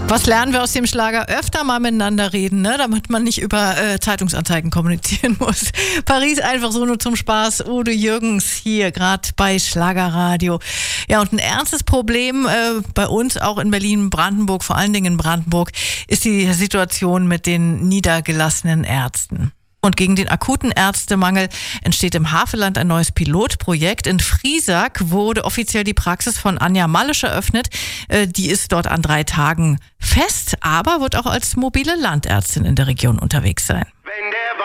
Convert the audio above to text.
Was lernen wir aus dem Schlager? Öfter mal miteinander reden, ne? Damit man nicht über Zeitungsanzeigen kommunizieren muss. Paris einfach so nur zum Spaß. Udo Jürgens hier gerade bei Schlagerradio. Ja, und ein ernstes Problem bei uns, auch in Berlin, Brandenburg, vor allen Dingen in Brandenburg, ist die Situation mit den niedergelassenen Ärzten. Und gegen den akuten Ärztemangel entsteht im Havelland ein neues Pilotprojekt. In Friesack wurde offiziell die Praxis von Anja Malisch eröffnet. Die ist dort an 3 Tagen fest, aber wird auch als mobile Landärztin in der Region unterwegs sein.